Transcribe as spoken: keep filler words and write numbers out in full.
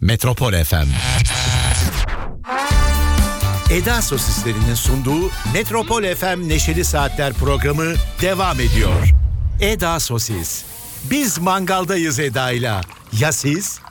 Metropol F M. Eda Sosislerinin sunduğu Metropol F M Neşeli Saatler programı devam ediyor. Eda Sosis. Biz mangaldayız Eda'yla. Ya siz?